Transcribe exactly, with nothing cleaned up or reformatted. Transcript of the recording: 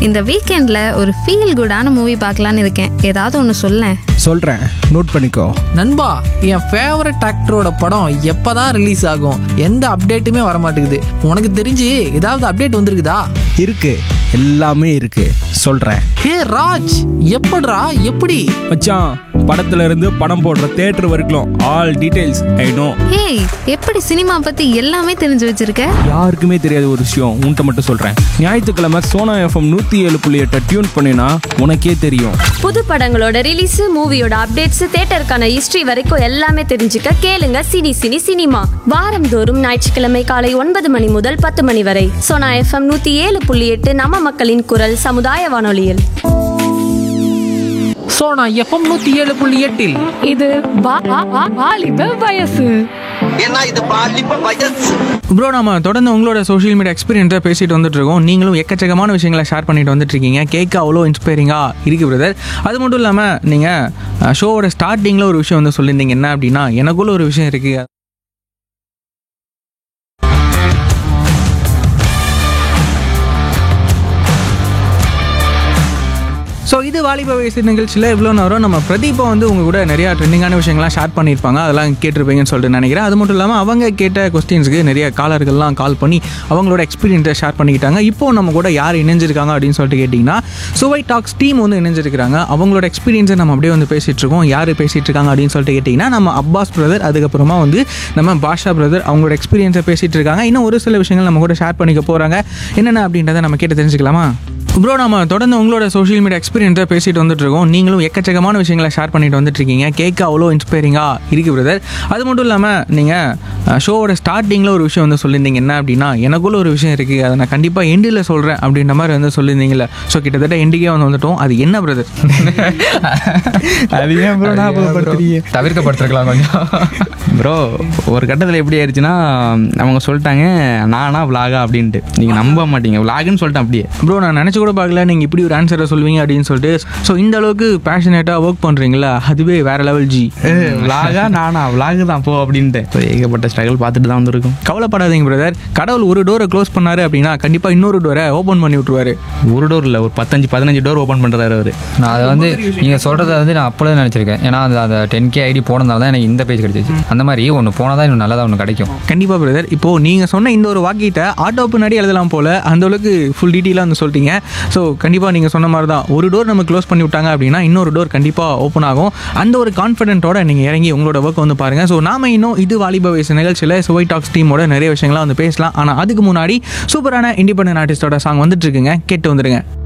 இந்த வீக்கெண்ட்ல ஒரு ஃபீல் குடான மூவி பார்க்கலான்னு இருக்கேன். ஏதாவது ஒன்று சொல்லேன். சொல்றேன், நோட் பண்ணிக்கோ. நண்பா, என் ஃபேவரட் ஆக்டரோட படம் எப்பதான் ரிலீஸ் ஆகும்? எந்த அப்டேட்டுமே வர மாட்டேங்குது. உனக்கு தெரிஞ்சு ஏதாவது அப்டேட் வந்திருக்குதா? இருக்கு, எல்லாமே இருக்கு, சொல்றேன். ஹே ராஜ், எப்படிடா? எப்படி மச்சான், படத்துல இருந்து படம் போடுற தியேட்டர் வரைக்கும் all details I know. Hey, எப்படி சினிமா பத்தி எல்லாமே தெரிஞ்சு வச்சிருக்க? யாருக்குமே தெரியாத ஒரு விஷயம் உன்கிட்ட மட்டும் சொல்றேன். ஞாயிற்றுக்கிழமை சோனா எஃப்எம் நூத்தி ஏழு புள்ளி எட்டை டியூன் பண்ணினா உனக்கே தெரியும். புது படங்களோட ரிலீஸ், மூவியோட அப்டேட்ஸ், தியேட்டருக்கான ஹிஸ்டரி வரைக்கும் எல்லாமே தெரிஞ்சுக்க கேளுங்க சினி சினி சினிமா. வாரந்தோறும் ஞாயிற்றுக்கிழமை காலை ஒன்பது மணி முதல் பத்து மணி வரை சோனா எஃப்எம் நூத்தி ஏழு புள்ளி எட்டு நம்ம மக்களின் குரல் சமுதாய வானொலியில். சோனா எஃப்எம் நூத்தி ஏழு புள்ளி எட்டில் இது வாலிப வயசு. ப்ரோ, நம்ம தொடர்ந்து உங்களோட சோஷியல் மீடியா எக்ஸ்பீரியன்ஸை பேசிட்டு வந்துட்டு இருக்கோம். நீங்களும் எக்கச்சக்கமான விஷயங்களை ஷேர் பண்ணிட்டு வந்துட்டு இருக்கீங்க. கேட்க அவ்வளோ இன்ஸ்பைரிங்காக இருக்கு பிரதர். அது மட்டும் இல்லாமல் நீங்கள் ஷோவோட ஸ்டார்டிங்கில் ஒரு விஷயம் வந்து சொல்லியிருந்தீங்க. என்ன அப்படின்னா, எனக்குள்ள ஒரு விஷயம் இருக்குது. ஸோ இது வாலிப வயசு நிகழ்ச்சியில் இவ்வளோ நேரம் நம்ம பிரதீபா வந்து உங்கள் கூட நிறையா ட்ரெண்டிங்கான விஷயங்கள்லாம் ஷேர் பண்ணியிருப்பாங்க. அதெல்லாம் கேட்டிருப்பீங்கன்னு சொல்லிட்டு நினைக்கிறேன். அது மட்டும் இல்லாமல் அவங்க கேட்ட கொஸ்டின்ஸுக்கு நிறைய காலர்கள்லாம் கால் பண்ணி அவங்களோட எக்ஸ்பீரியன்ஸை ஷேர் பண்ணிக்கிட்டாங்க. இப்போது நம்ம கூட யார் இணைஞ்சிருக்காங்க அப்படின்னு சொல்லிட்டு கேட்டிங்கன்னா, சுவை டாக்ஸ் டீம் வந்து இணைஞ்சிருக்கிறாங்க. அவங்களோட எக்ஸ்பீரியன்ஸை நம்ம அப்படியே வந்து பேசிகிட்டு இருக்கோம். யார் பேசிகிட்டு இருக்காங்க அப்படின்னு சொல்லிட்டு கேட்டிங்கன்னா, நம்ம அப்பாஸ் பிரதர், அதுக்கப்புறமா வந்து நம்ம பாஷா பிரதர் அவங்களோட எக்ஸ்பீரியன்ஸை பேசிகிட்டு இருக்காங்க. இன்னும் ஒரு சில விஷயங்கள் நம்ம கூட ஷேர் பண்ணிக்க போகிறாங்க. என்னென்ன அப்படின்றத நம்ம கேட்டு தெரிஞ்சுக்கலாமா? ப்ரோ, நம்ம தொடர்ந்து உங்களோட சோஷியல் மீடியா எக்ஸ்பீரியன்ஸை பேசிட்டு வந்துட்டு இருக்கோம். நீங்களும் எக்கச்சக்கமான விஷயங்களை ஷேர் பண்ணிட்டு வந்துட்டு இருக்கீங்க. கேட்க அவ்வளோ இன்ஸ்பைரிங்காக இருக்கு பிரதர். அது மட்டும் இல்லாமல் நீங்கள் ஷோவோட ஸ்டார்டிங்கில் ஒரு விஷயம் வந்து சொல்லியிருந்தீங்க. என்ன அப்படின்னா, எனக்குள்ள ஒரு விஷயம் இருக்குது, அதை நான் கண்டிப்பாக எண்டில் சொல்கிறேன் அப்படின்ற மாதிரி வந்து சொல்லியிருந்தீங்களே. ஸோ கிட்டத்தட்ட எண்டிக்கே வந்து வந்துட்டோம். அது என்ன பிரதர்? அது ஏன் ப்ரோ தவிர்க்கப்படுத்திருக்கலாம் கொஞ்சம். ப்ரோ, ஒரு கட்டத்தில் எப்படி ஆயிடுச்சுன்னா, அவங்க சொல்லிட்டாங்க நானா விலாகா அப்படின்ட்டு. நீங்கள் நம்ப மாட்டீங்க, விலாகுன்னு சொல்லிட்டேன் அப்படியே. ப்ரோ, நான் நினச்சி கூட பார்க்கல நீங்கள் இப்படி ஒரு ஆன்சரை சொல்லுவீங்க அப்படின்னு சொல்லிட்டு. ஸோ இந்த அளவுக்கு பேஷனேட்டாக ஒர்க் பண்ணுறீங்களா, அதுவே வேறு லெவல் ஜி. விலாகா நானா விலாகு தான் போ அப்படின்ட்டு ஏகப்பட்ட ஸ்ட்ரகிள் பார்த்துட்டு தான் வந்துருக்கும். கவலைப்படாதீங்க பிரதர். கடவுள் ஒரு டோரை க்ளோஸ் பண்ணாரு அப்படின்னா கண்டிப்பாக இன்னொரு டோரை ஓப்பன் பண்ணி விட்டுருவாரு. ஒரு டோர் இல்லை, ஒரு பத்தஞ்சு பதினஞ்சு டோர் ஓப்பன் பண்ணுறாரு அவர். நான் அதை வந்து நீங்கள் சொல்கிறத வந்து நான் அப்போதான் நினச்சிருக்கேன். ஏன்னா அந்த அந்த டென் கே ஐடி போனதால தான் எனக்கு இந்த பேஜ் கிடைச்சிச்சு. அந்த மாதிரி ஒன்று போனால் தான் இன்னும் நல்லதாக ஒன்று கிடைக்கும். கண்டிப்பாக பிரதர். இப்போது நீங்கள் சொன்ன இந்த ஒரு வாக்கிட்ட ஆட்டோ பின்னாடி எழுதலாம் போல், அந்த அளவுக்கு ஃபுல் டீட்டெயிலாக வந்து சொல்லிட்டீங்க. ஸோ கண்டிப்பாக நீங்கள் சொன்ன மாதிரி தான், ஒரு டோர் நம்ம க்ளோஸ் பண்ணி விட்டாங்க அப்படின்னா இன்னொரு டோர் கண்டிப்பாக ஓப்பன் ஆகும். அந்த ஒரு கான்ஃபிடென்ட்டோட நீங்கள் இறங்கி உங்களோட ஒர்க் வந்து பாருங்கள். ஸோ நாம இன்னும் இது வாலிப வயசு நிகழ்ச்சியில் சுவை டாக்ஸ் டீமோட நிறைய விஷயங்கள்லாம் வந்து பேசலாம். ஆனால் அதுக்கு முன்னாடி சூப்பரான இண்டிபெண்டன்ட் ஆர்டிஸ்டோட சாங் வந்துட்டு இருக்குங்க, கேட்டு வந்துடுங்க.